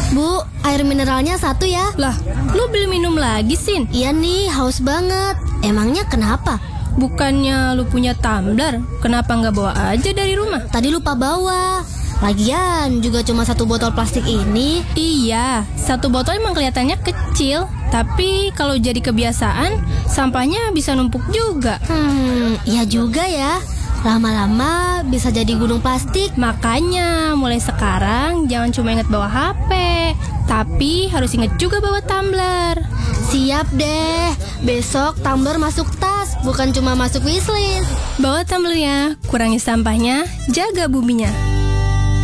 Bu, air mineralnya 1 ya. Lah, lu beli minum lagi, Sin? Iya nih, haus banget. Emangnya kenapa? Bukannya lu punya tumbler? Kenapa nggak bawa aja dari rumah? Tadi lupa bawa. Lagian juga cuma 1 botol plastik ini. Iya, 1 botol emang kelihatannya kecil. Tapi kalau jadi kebiasaan, sampahnya bisa numpuk juga. Iya juga ya. Lama-lama bisa jadi gunung plastik. Makanya mulai sekarang jangan cuma ingat bawa HP, tapi harus ingat juga bawa tumbler. Siap deh. Besok tumbler masuk tas, bukan cuma masuk wishlist. Bawa tumblernya, kurangi sampahnya, jaga buminya.